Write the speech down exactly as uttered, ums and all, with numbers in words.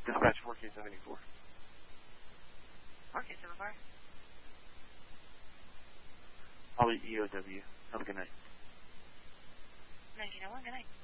Dispatch four K seventy-four. four K seventy-four. Holly E O W. Have a good night. nineteen oh one, good night.